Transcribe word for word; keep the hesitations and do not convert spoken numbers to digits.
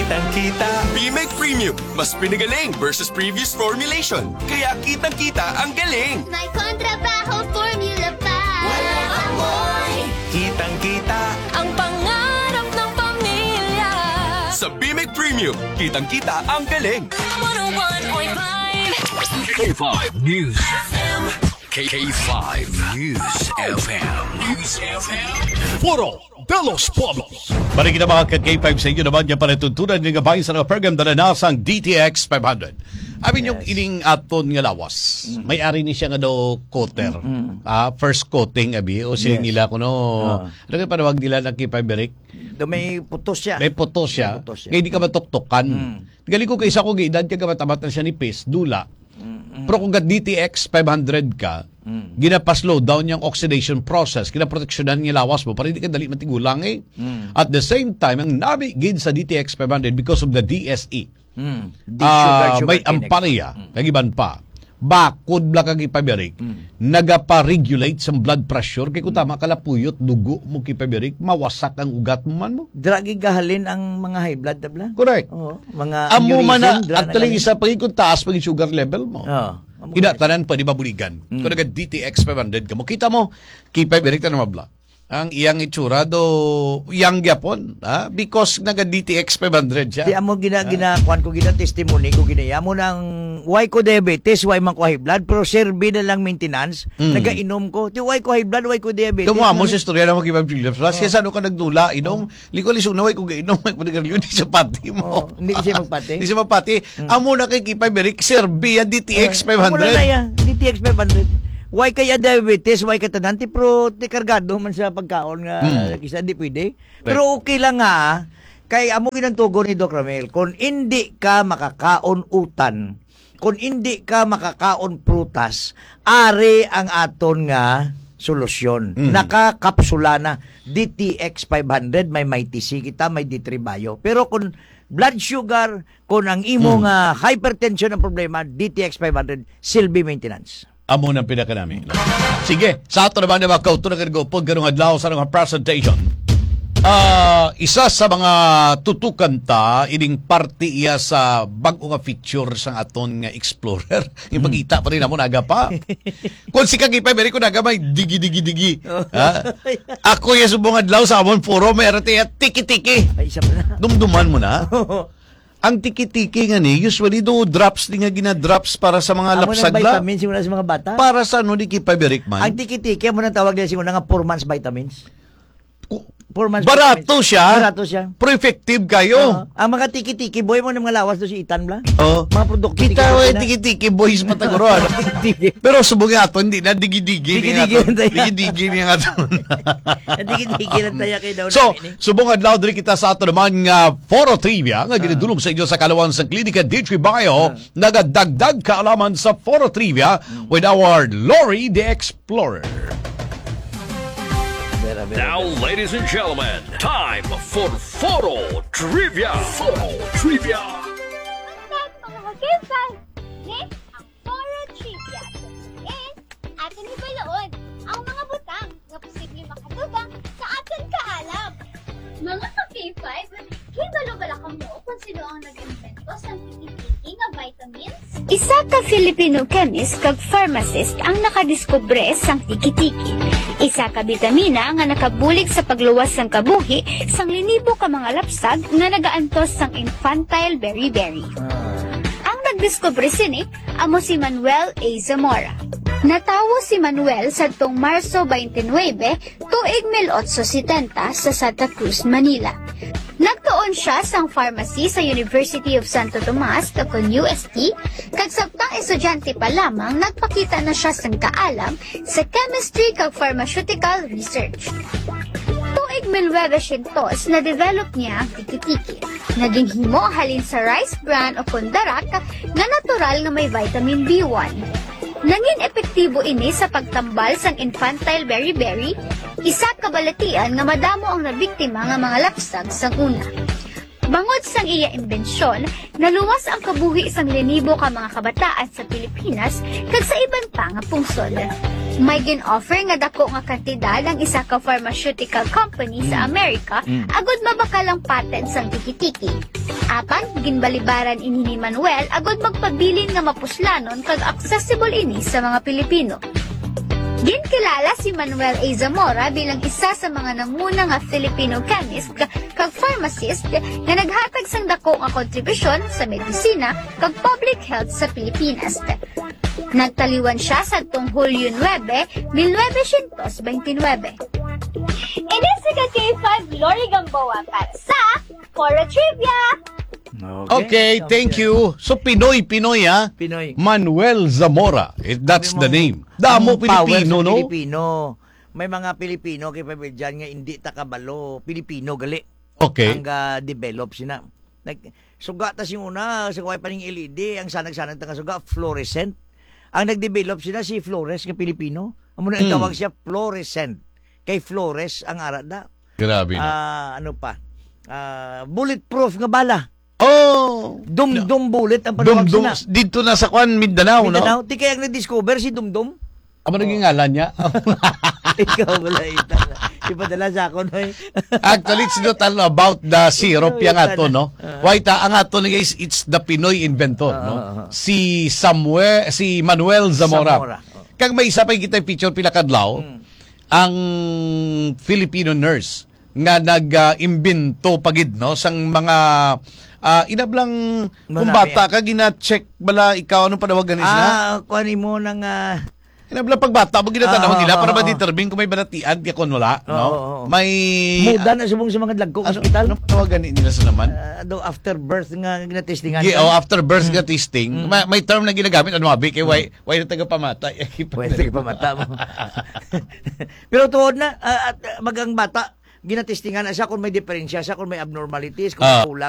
Kitang-kita. B-Mec Premium, mas pinagaling versus previous formulation. Kaya kitang-kita ang galing. May kontrabaho formula pa. Walang amoy. Kitang-kita ang pangarap ng pamilya. sa B-Mec Premium. Kitang-kita ang galing. one oh one point five K five News F M. K five News F M. News F M. Foro de los Pueblos. Balik na mga ka-K five sa inyo naman yung panatuntunan ng gabay sa mga program na nanasang D T X five hundred. Amin yung ining aton nga lawas. May-ari ni siya nga daw coater. Ah, first coating, abi. O siya Yes. nila ko no. Ano kaya panawag nila ng K five, Eric? Do may putos siya. May puto siya. May puto siya. Ngayon di ka matoktokan. Gali ko kaysa ko giedad ka matamat na siya ni Pis, dula. Pero kung ka D T X five hundred ka, ginapa-slow down yung oxidation process, ginaproteksyonan ng lawas mo para hindi ka dali matigulang eh. At the same time, ang nabi gid sa D T X five hundred because of the D S E. Mm. Di Ah, sugar, sugar may kinex. amparya, kagiban pa. Bakod bla kag ipaberik, nagapa-regulate sa blood pressure kay kung tama kalapuyot dugo mo kipaberik, mawasak ang ugat mo man mo. Dragi gahalin ang mga high blood tabla. Correct. Oo, mga Amo man na aneurysm, dra at na taling galing. isa pag ikong taas pag sugar level mo. Oo. Ina tanan pa di mabuligan. Kung naga D T X five hundred ka mo, kita mo kipaberik ta na mabla. Ang iyang itsura do yang gyapon, ha? Because naga D T X five hundred siya. Di amo gina gina kuan ko gina testimony ko gina amo nang why ko diabetes, why man ko high blood, pero serbi na lang maintenance, nagainom ko. Ti why ko high blood, why ko diabetes. Tumuha mo sa istorya ng mga kibang Philips. Plus, kaya saan ka nagdula, inom, liko-lisong na, way kung gainom, may panigaryo, hindi sa pati mo. Oh, hindi siya magpati. Hindi siya magpati. Amo na kay Kipay Berik, Serbia D T X five Amo na na hundred. yan, D T X five hundred. Why kaya diabetes, why ka tanan, ti pro, ti kargado man sa pagkaon nga, kisa di pwede. Pero okay lang nga, kay amo ginantugo ni Doc Ramel, kung hindi ka makakaon utan, kung hindi ka makakaon prutas, ari ang aton nga solusyon. Nakakapsula na D T X five hundred, may may T C kita, may D three Bio. Pero kung blood sugar, kung ang imo nga hypertension ang problema, D T X five hundred, silbi maintenance. Amo ng pinaka namin. Sige, sa ato naman na mga kauto na ganugupod, ganung adlaw sa mga presentation. Ah, isa sa mga tutukan ta, ining parte iya sa bago nga feature sa aton nga Explorer. Yung pagkita pa rin mo naga pa. Kung si Kagipay, meron ko naga may digi-digi-digi. Ha? Ako yung subong adlaw sa amon foro, may arate ya tiki-tiki. Ay, isa pa na. Dumduman mo na. Ang tiki-tiki nga ni, usually do drops din nga gina-drops para sa mga Amo ng lapsagla. vitamins yung sa mga bata. Para sa ano ni Kipay Berik man. Ang tiki-tiki, amo nang tawag nila siguro nga four months vitamins. four months Barato vitamins. siya. Barato siya. Pero effective kayo. Oo. Ang mga tiki-tiki, boy mo ng mga lawas do si Itan bla. Oh. Mga produkto Kita tiki-tiki we na. tiki-tiki boys mataguro. ano? Tiki-tiki. Pero subong nga ato, hindi na digi-digi. Digi-digi ni nga ato. lang tayo. Digi-digi ni nga ato. Ang tiki-tiki lang tayo kay daw So, namin, eh. subong adlaw diri kita sa ato naman nga Foro Trivia nga ginidulong sa inyo sa kalawang sa klinika D three Bio, nagadagdag kaalaman sa Foro Trivia with our Lori the Explorer. Vera, vera, Now, ladies and gentlemen, time for Foro Trivia. Foro Trivia. Mga kisan, next ang Foro Trivia. And atin ibalaon ang mga butang na posibleng makatubang sa atin kaalam. Mga ka-K five, hibalo-bala ka mo kung sino ang nag-invento sa tiki-tiki nga vitamins? Isa ka Filipino chemist kag pharmacist ang nakadiskubre sang tiki-tiki. Isa ka bitamina nga nakabulig sa pagluwas sang kabuhi sang linibo ka mga lapsag nga nagaantos sang infantile beriberi. Ang nagdiskubre sini amo si Manuel A. Zamora. Natawo si Manuel sa tong Marso twenty-nine, tuig eighteen seventy sa Santa Cruz, Manila. Nagtuon siya sang pharmacy sa University of Santo Tomas takon U S T, kag sabtang estudyante pa lamang nagpakita na siya sang kaalam sa chemistry kag pharmaceutical research. Tuig nineteen na-develop niya ang tiki-tiki. Naging himo halin sa rice bran o kundarak na natural nga may vitamin B one. Nangin epektibo ini sa pagtambal sang infantile beriberi, isa kabalatian nga madamo ang nabiktima nga mga lapsag sang una. Bangod sang iya imbensyon, naluwas ang kabuhi sang linibo ka mga kabataan sa Pilipinas kag sa iban pa nga pungsod. May gin-offer nga dako nga kantidad ang isa ka pharmaceutical company sa Amerika agod mabakalang patent sang tiki-tiki. Apan, ginbalibaran ini ni Manuel agod magpabilin nga mapuslanon kag accessible ini sa mga Pilipino. Ginkilala si Manuel A. Zamora bilang isa sa mga nanguna nga Filipino chemist ka- kag pharmacist nga naghatag sang dako nga kontribusyon sa medisina kag public health sa Pilipinas. Nagtaliwan siya sa tong Hulyo nine, nineteen twenty-nine. Ini si K five Lori Gamboa para sa Foro Trivia. Okay, thank you. So, Pinoy, Pinoy, ha? Pinoy. Manuel Zamora. Eh, that's the name. Ang Damo power Pilipino, sa no? Pilipino. May mga Pilipino kay Pabel dyan nga hindi takabalo. Pilipino gali. Okay. Ang ah, develop sina. Like, suga tas yung una, sa kuway pa ng L E D, ang sanag-sanag tanga suga, fluorescent. Ang nag-develop sila si Flores nga Pilipino. Amo na ang Mm. tawag siya fluorescent. Kay Flores ang arada. Grabe na. Ah, ano pa? Ah, bulletproof nga bala. Oh! Dum-dum bullet ang panawag Dumdum, sila. dito na sa Kwan, Mindanao, no? Mindanao, di kaya na-discover si Dumdum? Amo naging ngalan niya. Ikaw wala ita. Ipadala sa ako, no? Actually, it's not all about the syrup yang ato, no? Why ta ang ato ni guys, it's the Pinoy inventor, no? Si Samuel, si Manuel Zamora. Zamora. Kag may isa pa kita picture pila kadlaw, ang Filipino nurse nga nag-imbento pagid, no, sang mga ah, inablang kung Marami, bata ka gina-check bala ikaw anong panawagan is na? Ah, kuhanin mo ng... ah, Inablang pagbata mo ginatanong Ah, nila ah, para ah, ma-determine kung may banatian kaya kung wala, no? Oo, oo, oo. May muda na subong sa mga dagko ano, hospital. ano panawagan nila sa naman? Ah, do after birth nga ginatestingan. Yeah, oh, after birth nga testing, may, may term na ginagamit ano mabi kay why why na taga pamatay. Pwede ka pamata mo. Pero tuod na, ah, at ah, magang bata, ginatestingan na siya kung may diferensya siya, kung may abnormalities, kung may Ah. kulang